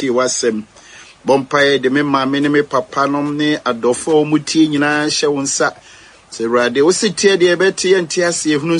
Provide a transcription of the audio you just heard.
ti wasem bompae de me maame ne me papa nom ne adofo mutie nyina hye wonsa se rade wo sitie de betie ntia se ehunu